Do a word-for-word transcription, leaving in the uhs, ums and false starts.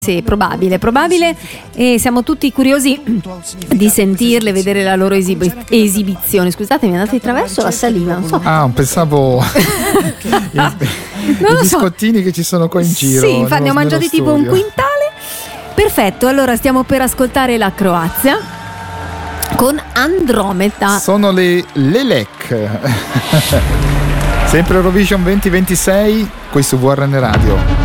Sì, probabile, probabile, e siamo tutti curiosi di sentirle, vedere la loro esibi- esibizione. Scusate, mi è andata di traverso la saliva, non so. Ah, pensavo i, non i lo biscottini so. Che ci sono qua in giro. Sì, infatti ne ho mangiati tipo un quintale. Perfetto, allora stiamo per ascoltare la Croazia con Andromeda. Sono le Lelek. Sempre Eurovision venti ventisei, qui su V R N Radio.